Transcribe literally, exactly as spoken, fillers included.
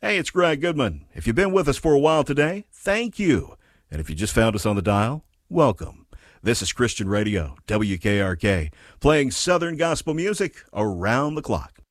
Hey, it's Greg Goodman. If you've been with us for a while today, thank you. And if you just found us on the dial, welcome. This is Christian Radio, W K R K, playing Southern gospel music around the clock.